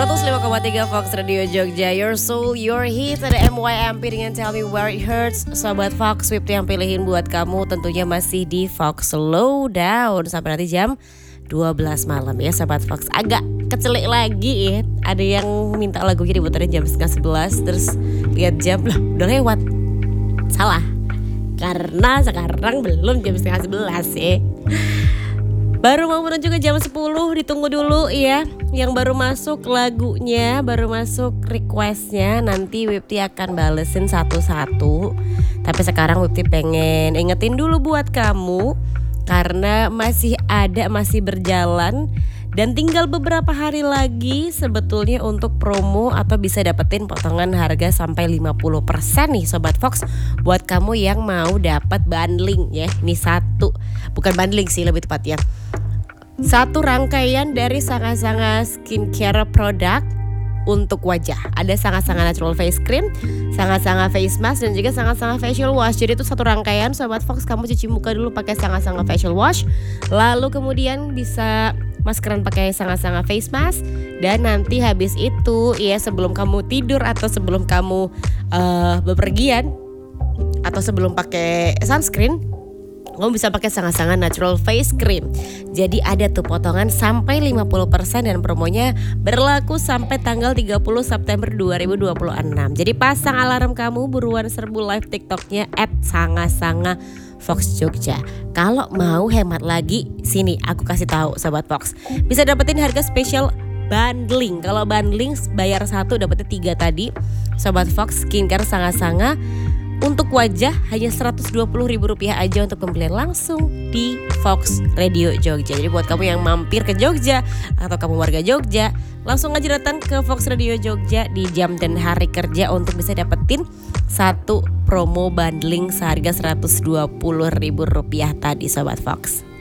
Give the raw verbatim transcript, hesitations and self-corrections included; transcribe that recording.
seratus lima koma tiga Fox Radio Jogja, your soul, your hit. Ada M Y M P dengan Tell Me Where It Hurts. Sobat Fox, Swift yang pilihin buat kamu tentunya masih di Fox Slow Down sampai nanti jam dua belas malam ya Sobat Fox. Agak kecelik lagi ya, ada yang minta lagunya diputerin jam setengah sebelas. Terus lihat jam, loh udah lewat. Salah, karena sekarang belum jam setengah sebelas ya. Baru mau menuju ke jam sepuluh, ditunggu dulu ya. Yang baru masuk lagunya, baru masuk requestnya, nanti Wipti akan balesin satu-satu. Tapi sekarang Wipti pengen ingetin dulu buat kamu, karena masih ada, masih berjalan, dan tinggal beberapa hari lagi sebetulnya untuk promo atau bisa dapetin potongan harga sampai lima puluh persen nih Sobat Fox. Buat kamu yang mau dapat bundling ya. Ini satu, bukan bundling sih lebih tepatnya, satu rangkaian dari Sanga-Sanga skincare produk untuk wajah. Ada Sanga-Sanga natural face cream, Sanga-Sanga face mask, dan juga Sanga-Sanga facial wash. Jadi itu satu rangkaian Sobat Fox. Kamu cuci muka dulu pakai Sanga-Sanga facial wash, lalu kemudian bisa maskeran pakai Sanga-Sanga face mask. Dan nanti habis itu ya, sebelum kamu tidur atau sebelum kamu uh, bepergian atau sebelum pakai sunscreen, kamu bisa pakai Sanga-Sanga natural face cream. Jadi ada tuh potongan sampai lima puluh persen dan promonya berlaku sampai tanggal tiga puluh September dua ribu dua puluh enam. Jadi pasang alarm kamu, buruan serbu live TikToknya at Sanga-Sanga Fox Jogja. Kalau mau hemat lagi, sini aku kasih tahu Sobat Fox. Bisa dapetin harga spesial bundling. Kalau bundling bayar satu dapetnya tiga tadi. Sobat Fox, skincare Sanga-Sanga untuk wajah hanya seratus dua puluh ribu rupiah aja untuk pembelian langsung di Fox Radio Jogja. Jadi buat kamu yang mampir ke Jogja atau kamu warga Jogja, langsung aja datang ke Fox Radio Jogja di jam dan hari kerja untuk bisa dapetin satu promo bundling seharga seratus dua puluh ribu rupiah tadi Sobat Fox.